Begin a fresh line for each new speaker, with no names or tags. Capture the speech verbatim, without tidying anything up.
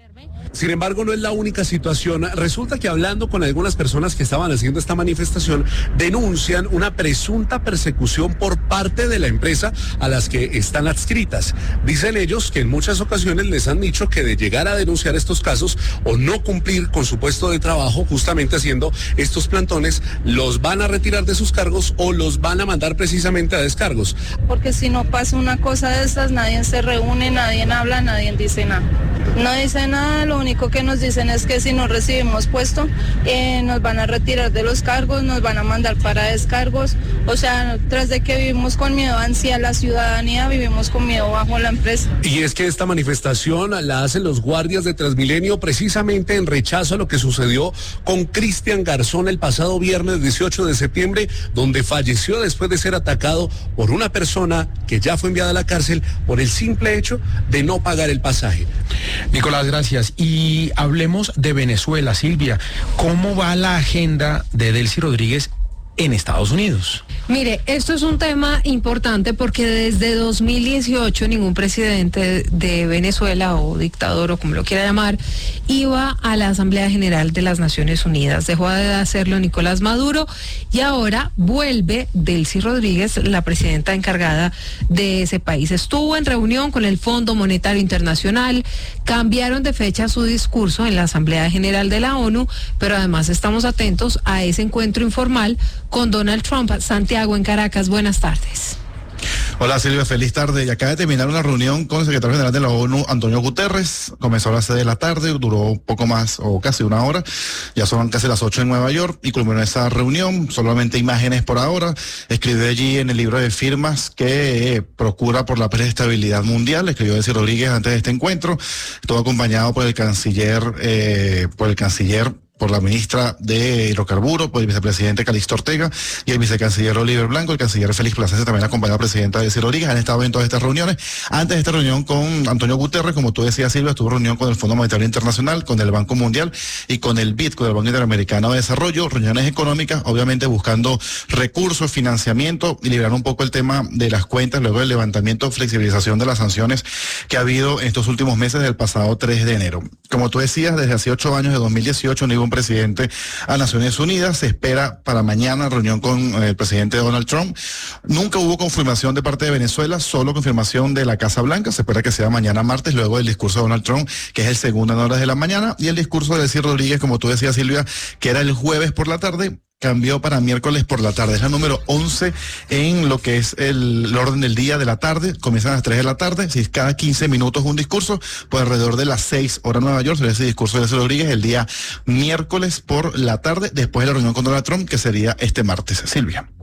Sin embargo, no es la única situación. Resulta que hablando con algunas personas que estaban haciendo esta manifestación, denuncian una presunta persecución por parte de la empresa a las que están adscritas. Dicen ellos que en muchas ocasiones les han dicho que de llegar a denunciar estos casos o no cumplir con su puesto de trabajo, justamente haciendo estos plantones, los van a retirar de sus cargos o los van a mandar precisamente a descargos.
Porque si no pasa una cosa de estas, nadie se reúne, nadie habla, nadie dice nada. No dice nada, lo único que nos dicen es que si no recibimos puesto, eh, nos van a retirar de los cargos, nos van a mandar para descargos. O sea, tras de que vivimos con miedo hacia la ciudadanía, vivimos con miedo bajo la empresa.
Y es que esta manifestación la hacen los guardias de Transmilenio precisamente en rechazo a lo que sucedió con Cristian Garzón el pasado viernes dieciocho de septiembre, donde falleció después de ser atacado por una persona que ya fue enviada a la cárcel por el simple hecho de no pagar el pasaje.
Nicolás, gracias. Y hablemos de Venezuela, Silvia. ¿Cómo va la agenda de Delcy Rodríguez en Estados Unidos?
Mire, esto es un tema importante porque desde dos mil dieciocho ningún presidente de Venezuela o dictador o como lo quiera llamar iba a la Asamblea General de las Naciones Unidas. Dejó de hacerlo Nicolás Maduro y ahora vuelve Delcy Rodríguez, la presidenta encargada de ese país. Estuvo en reunión con el Fondo Monetario Internacional, cambiaron de fecha su discurso en la Asamblea General de la ONU, pero además estamos atentos a ese encuentro informal con Donald Trump. Santiago en Caracas, buenas tardes.
Hola Silvia, feliz tarde. Y acaba de terminar una reunión con el secretario general de la ONU, Antonio Guterres. Comenzó a las seis de la tarde, duró un poco más o casi una hora. Ya son casi las ocho en Nueva York y culminó esa reunión. Solamente imágenes por ahora. Escribió allí en el libro de firmas que eh, procura por la paz y estabilidad mundial. Escribió Delcy Rodríguez antes de este encuentro. Estuvo acompañado por el canciller, eh, por el canciller. por la ministra de Hidrocarburos, por el vicepresidente Calixto Ortega y el vicecanciller Oliver Blanco, el canciller Félix Plasencia también acompañó a la presidenta Delcy Rodríguez. Han estado en todas estas reuniones. Antes de esta reunión con Antonio Guterres, como tú decías, Silvia, estuvo reunión con el Fondo Monetario Internacional, con el Banco Mundial y con el B I D, con el Banco Interamericano de Desarrollo, reuniones económicas, obviamente buscando recursos, financiamiento y liberar un poco el tema de las cuentas, luego del levantamiento, flexibilización de las sanciones que ha habido en estos últimos meses del pasado tres de enero. Como tú decías, desde hace ocho años, de dos mil dieciocho, no hubo un presidente a Naciones Unidas. Se espera para mañana reunión con el presidente Donald Trump. Nunca hubo confirmación de parte de Venezuela, solo confirmación de la Casa Blanca. Se espera que sea mañana martes, luego del discurso de Donald Trump, que es el segundo en horas de la mañana, y el discurso de Delcy Rodríguez, como tú decías, Silvia, que era el jueves por la tarde, cambió para miércoles por la tarde. Es la número once en lo que es el, el orden del día de la tarde. Comienzan a las tres de la tarde. Si cada quince minutos un discurso, pues alrededor de las seis horas Nueva York sería ese discurso de Delcy Rodríguez el día miércoles por la tarde, después de la reunión con Donald Trump, que sería este martes. Silvia.